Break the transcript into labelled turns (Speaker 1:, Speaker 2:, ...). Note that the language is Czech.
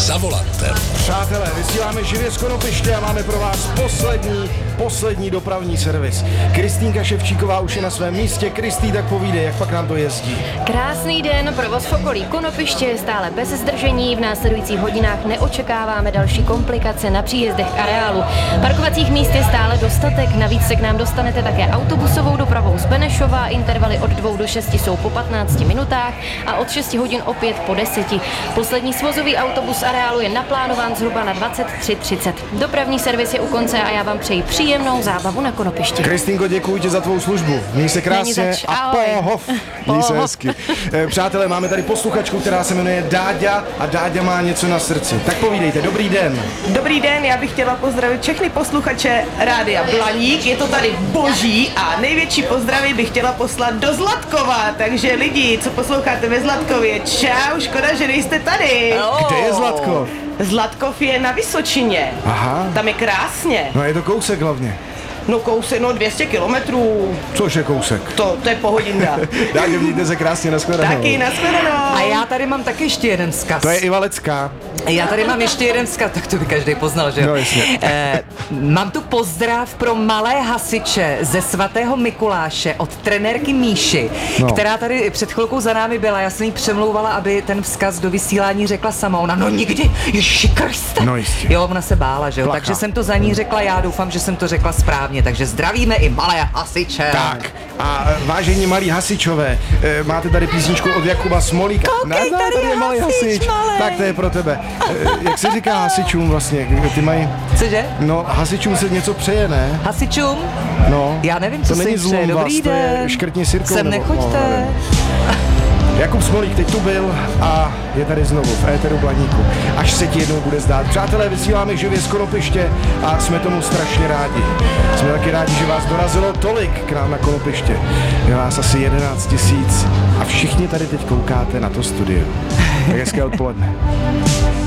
Speaker 1: Za volantem.
Speaker 2: Přátelé, vysíláme živě z Konopiště a máme pro vás poslední dopravní servis. Kristýnka Ševčíková už je na svém místě. Kristý, tak povídej, jak pak nám to jezdí.
Speaker 3: Krásný den, provoz v okolí Konopiště je stále bez zdržení, v následujících hodinách neočekáváme další komplikace na příjezdech k areálu. Parkovacích míst je stále dostatek, navíc se k nám dostanete také autobusovou dopravou z Benešova, intervaly od 2 do 6 jsou po 15 minutách a od 6 hodin opět po 10. Poslední svozový autobus areálu je naplánován zhruba na 23:30. Dopravní servis je u konce a já vám přeji příjemnou zábavu na Konopišti.
Speaker 2: Kristýnko, děkuji ti za tvou službu. Měj se krásně a pohov. Měj se hezky. Přátelé, máme tady posluchačku, která se jmenuje Dáďa a Dáďa má něco na srdci. Tak povídejte, dobrý den.
Speaker 4: Dobrý den, já bych chtěla pozdravit všechny posluchače Rádia Blaník, je to tady boží a největší pozdravy bych chtěla poslat do Zlatkova, takže lidi, co posloucháte ve Zlatkově, čau, škoda, že nejste tady.
Speaker 2: Kde je Zlatkov?
Speaker 4: Zlatkov je na Vysočině.
Speaker 2: Aha.
Speaker 4: Tam je krásně.
Speaker 2: No je to kousek hlavně.
Speaker 4: No kousek, 200 kilometrů.
Speaker 2: Což je kousek?
Speaker 4: To je pohodinka.
Speaker 2: Dáďo, mějte se krásně, nashledanou.
Speaker 4: Taky, nashledanou.
Speaker 5: A já tady mám taky ještě jeden vzkaz.
Speaker 2: To je Ivalecká.
Speaker 5: Já tady mám ještě jeden vzkaz, tak to by každý poznal, že jo?
Speaker 2: No, jasně.
Speaker 5: Mám tu pozdrav pro malé hasiče ze svatého Mikuláše od trenérky Míši, která tady před chvilkou za námi byla. Já jsem jí přemlouvala, aby ten vzkaz do vysílání řekla sama. Ona, no nikdy, Ježiši Kriste.
Speaker 2: No jistě.
Speaker 5: Jo, ona se bála, že jo?
Speaker 2: Placha.
Speaker 5: Takže jsem to za ní řekla, já doufám, že jsem to řekla správně. Takže zdravíme i malé hasiče.
Speaker 2: Tak, a vážení malí hasičové, máte tady písničku od Jakuba Smolíka.
Speaker 5: Koukej, tady je
Speaker 2: malý
Speaker 5: hasič, malej.
Speaker 2: Tak to je pro tebe. Jak se říká hasičům vlastně? Ty mají...
Speaker 5: Cože?
Speaker 2: No, hasičům se něco přeje, ne?
Speaker 5: Hasičům?
Speaker 2: No.
Speaker 5: Já nevím, co
Speaker 2: to
Speaker 5: se
Speaker 2: není
Speaker 5: jim přeje.
Speaker 2: zlom vás,
Speaker 5: Dobrý
Speaker 2: to je
Speaker 5: den.
Speaker 2: škrtni sirkou.
Speaker 5: Sem
Speaker 2: nebo-
Speaker 5: nechoďte.
Speaker 2: nevím. Jakub Smolík teď tu byl a je tady znovu v éteru Blaníku. Až se ti jednou bude zdát. Přátelé, vysíláme živě z Konopiště a jsme tomu strašně rádi. Jsme taky rádi, že vás dorazilo tolik k nám na Konopiště. Je vás asi 11 000 a všichni tady teď koukáte na to studio. Tak hezké odpoledne.